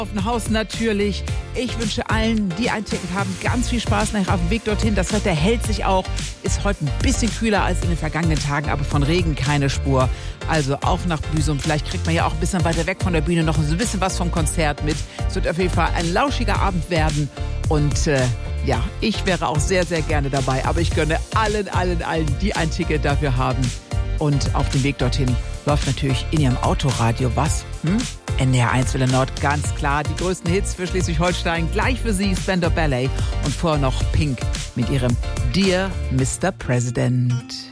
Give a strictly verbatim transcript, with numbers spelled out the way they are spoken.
Auf dem Haus natürlich. Ich wünsche allen, die ein Ticket haben, ganz viel Spaß nachher auf dem Weg dorthin. Das Wetter hält sich auch. Ist heute ein bisschen kühler als in den vergangenen Tagen, aber von Regen keine Spur. Also auf nach Büsum. Vielleicht kriegt man ja auch ein bisschen weiter weg von der Bühne noch so ein bisschen was vom Konzert mit. Es wird auf jeden Fall ein lauschiger Abend werden. Und äh, ja, ich wäre auch sehr, sehr gerne dabei. Aber ich gönne allen, allen, allen, die ein Ticket dafür haben. Und auf dem Weg dorthin läuft natürlich in ihrem Autoradio was? Hm? N D R eins Welle Nord, ganz klar. Die größten Hits für Schleswig-Holstein. Gleich für Sie Spandau Ballet. Und vorher noch Pink mit ihrem Dear Mister President.